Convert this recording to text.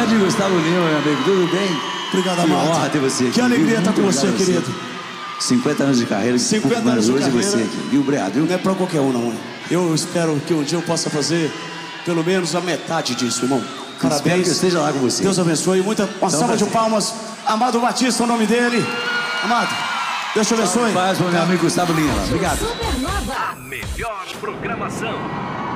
Grande Gustavo Lima, meu amigo, tudo bem? Obrigado, Amado. Que honra ter você aqui. Que alegria estar com você, querido. 50 anos de carreira, 50 anos de hoje carreira. você aqui. Viu, Obrigado, viu? Não é pra qualquer um, não. Eu espero que um dia eu possa fazer pelo menos a metade disso, irmão. Espero Parabéns. que eu esteja lá com você. Deus abençoe. Uma salva de palmas. Amado Batista, o nome dele. Amado, Deus te abençoe. Paz para o meu amigo Gustavo Lima. Obrigado. A melhor programação.